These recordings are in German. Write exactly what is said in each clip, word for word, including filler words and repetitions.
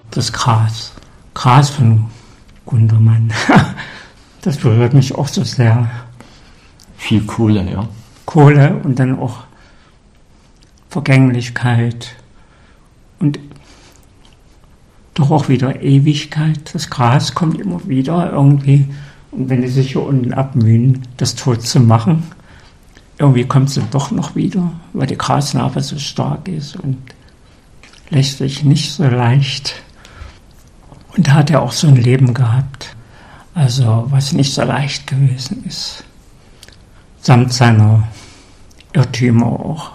Das Gras. Gras von Gundermann. Das berührt mich auch so sehr. Viel Kohle, ja. Kohle und dann auch Vergänglichkeit und doch auch wieder Ewigkeit. Das Gras kommt immer wieder irgendwie. Und wenn die sich hier unten abmühen, das tot zu machen, irgendwie kommt es dann doch noch wieder, weil die Grasnarbe so stark ist und lässt sich nicht so leicht. Und da hat er auch so ein Leben gehabt, also was nicht so leicht gewesen ist. Samt seiner Irrtümer auch.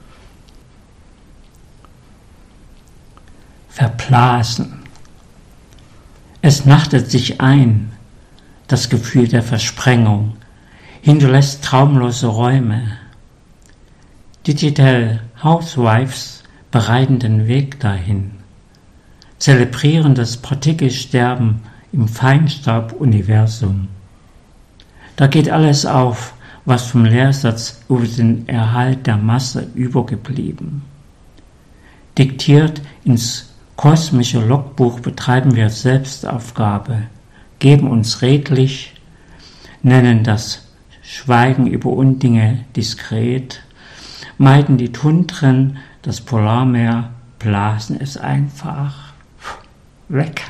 Verblasen. Es nachtet sich ein, das Gefühl der Versprengung, hinterlässt traumlose Räume. Digital Housewives bereiten den Weg dahin, zelebrieren das Partikelsterben im Feinstaub-Universum. Da geht alles auf, was vom Lehrsatz über den Erhalt der Masse übergeblieben. Diktiert ins kosmische Logbuch betreiben wir Selbstaufgabe, geben uns redlich, nennen das Schweigen über Undinge diskret, meiden die Tundren, das Polarmeer, blasen es einfach weg.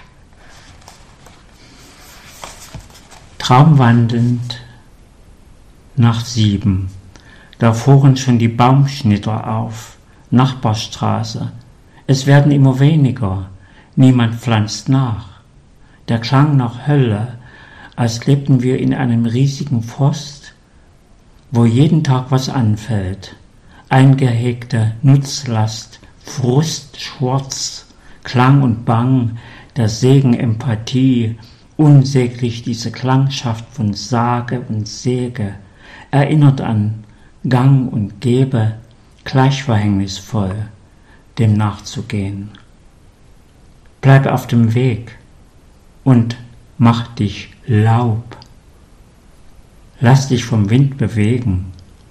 Traumwandelnd nach sieben, da fuhren schon die Baumschnitter auf, Nachbarstraße. Es werden immer weniger, niemand pflanzt nach. Der Klang nach Hölle, als lebten wir in einem riesigen Forst, wo jeden Tag was anfällt. Eingehegte Nutzlast, Frust, Schwarz, Klang und Bang, der Segen Empathie, unsäglich diese Klangschaft von Sage und Säge, erinnert an Gang und Gebe, gleich verhängnisvoll, dem nachzugehen. Bleib auf dem Weg und mach dich Laub. Lass dich vom Wind bewegen,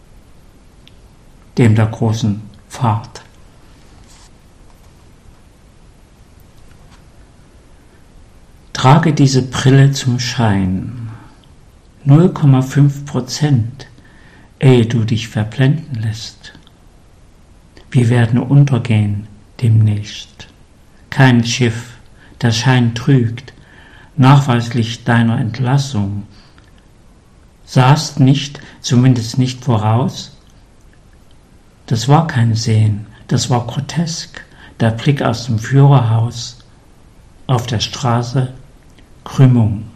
dem der großen Fahrt. Trage diese Brille zum Schein, null Komma fünf Prozent, ehe du dich verblenden lässt. Wir werden untergehen demnächst. Kein Schiff, der Schein trügt, nachweislich deiner Entlassung. Sahst nicht, zumindest nicht voraus? Das war kein Sehen, das war grotesk, der Blick aus dem Führerhaus, auf der Straße, Krümmung.